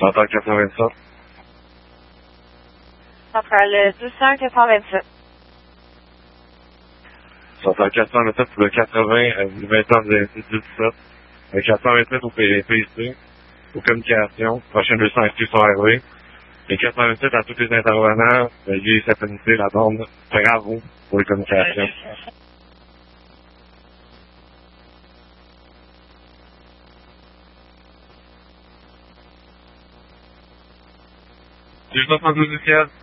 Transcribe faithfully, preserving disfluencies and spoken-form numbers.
Central quatre-vingt-sept. Central deux cents quatre cent vingt-sept. Central quatre cent vingt-sept pour le quatre-vingts, du vingt ans de dix-sept. Le quatre cent vingt-sept au P C, aux communications, prochaine deux cents inscrits sont arrivés. Et quatre cent vingt-sept à tous les intervenants, veuillez s'apprécier la bande. Bravo pour les communications. deux cent soixante-douze du ciel.